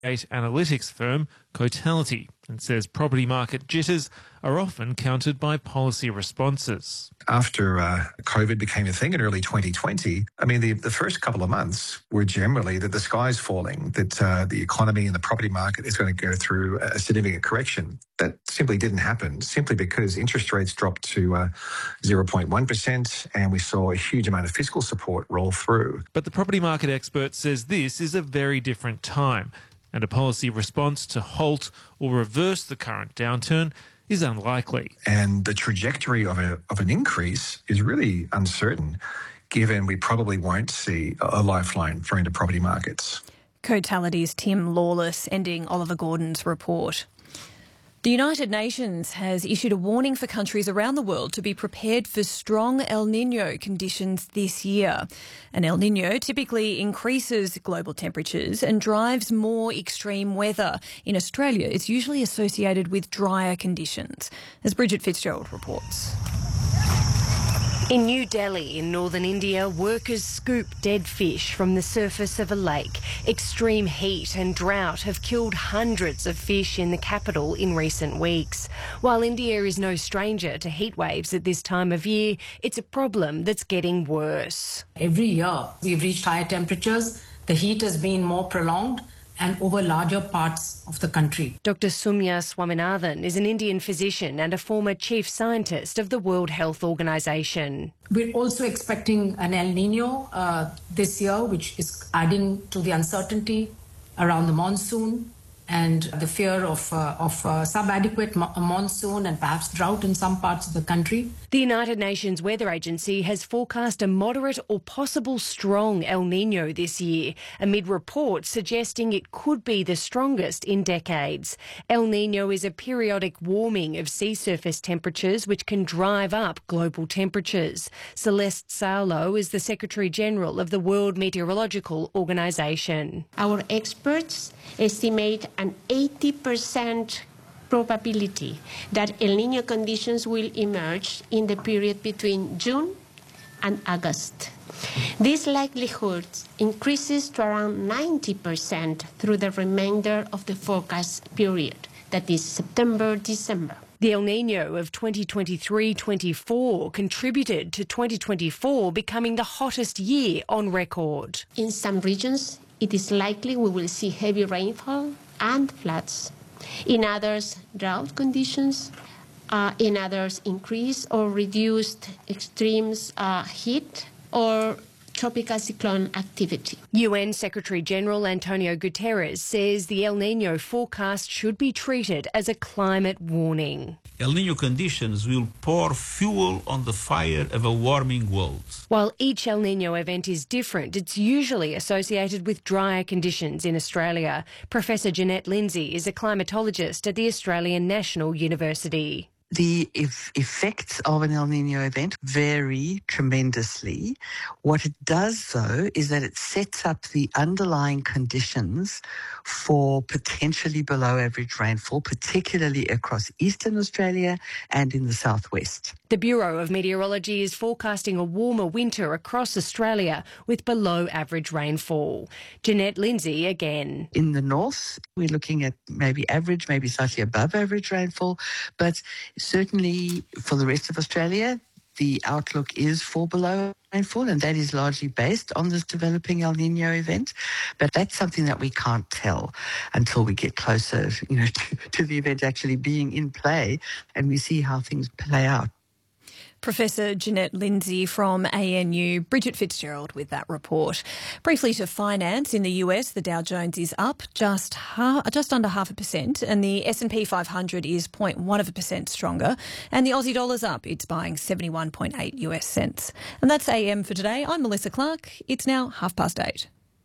analytics firm Cotality, and says property market jitters are often countered by policy responses. After COVID became a thing in early 2020, I mean, the first couple of months were generally that the sky's falling, that the economy and the property market is going to go through a significant correction. That simply didn't happen, simply because interest rates dropped to 0.1% and we saw a huge amount of fiscal support roll through. But the property market expert says this is a very different time, and a policy response to halt or reverse the current downturn is unlikely. And the trajectory of an increase is really uncertain, given we probably won't see a lifeline for into property markets. Cotality's Tim Lawless ending Oliver Gordon's report. The United Nations has issued a warning for countries around the world to be prepared for strong El Niño conditions this year. An El Niño typically increases global temperatures and drives more extreme weather. In Australia, it's usually associated with drier conditions, as Bridget Fitzgerald reports. In New Delhi, in northern India, workers scoop dead fish from the surface of a lake. Extreme heat and drought have killed hundreds of fish in the capital in recent weeks. While India is no stranger to heat waves at this time of year, it's a problem that's getting worse. Every year we've reached higher temperatures. The heat has been more prolonged and over larger parts of the country. Dr. Soumya Swaminathan is an Indian physician and a former chief scientist of the World Health Organization. We're also expecting an El Niño this year, which is adding to the uncertainty around the monsoon and the fear of sub-adequate monsoon and perhaps drought in some parts of the country. The United Nations Weather Agency has forecast a moderate or possible strong El Niño this year, amid reports suggesting it could be the strongest in decades. El Niño is a periodic warming of sea surface temperatures which can drive up global temperatures. Celeste Saulo is the Secretary-General of the World Meteorological Organization. Our experts estimate an 80% probability that El Niño conditions will emerge in the period between June and August. This likelihood increases to around 90% through the remainder of the forecast period, that is September-December. The El Niño of 2023-24 contributed to 2024 becoming the hottest year on record. In some regions, it is likely we will see heavy rainfall and floods. In others, drought conditions. In others, increased or reduced extremes heat or tropical cyclone activity. UN Secretary-General Antonio Guterres says the El Niño forecast should be treated as a climate warning. El Niño conditions will pour fuel on the fire of a warming world. While each El Niño event is different, it's usually associated with drier conditions in Australia. Professor Jeanette Lindsay is a climatologist at the Australian National University. The effects of an El Niño event vary tremendously. What it does, though, is that it sets up the underlying conditions for potentially below average rainfall, particularly across eastern Australia and in the southwest. The Bureau of Meteorology is forecasting a warmer winter across Australia with below average rainfall. Jeanette Lindsay again. In the north, we're looking at maybe average, maybe slightly above average rainfall, but certainly for the rest of Australia, the outlook is for below rainfall, and that is largely based on this developing El Niño event. But that's something that we can't tell until we get closer, to the event actually being in play and we see how things play out. Professor Jeanette Lindsay from ANU. Bridget Fitzgerald with that report. Briefly to finance. In the US, the Dow Jones is up just under 0.5%, and the S&P 500 is 0.1% stronger, and the Aussie dollar's up. It's buying 71.8 US cents. And that's AM for today. I'm Melissa Clark. It's now 8:30.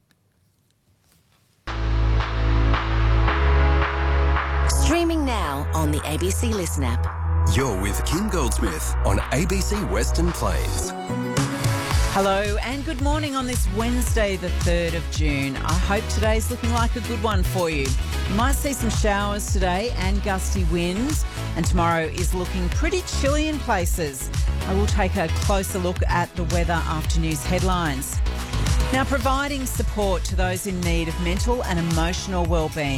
Streaming now on the ABC Listen app. You're with Kim Goldsmith on ABC Western Plains. Hello and good morning on this Wednesday, the 3rd of June. I hope today's looking like a good one for you. You might see some showers today and gusty winds, and tomorrow is looking pretty chilly in places. I will take a closer look at the weather after news headlines. Now, providing support to those in need of mental and emotional wellbeing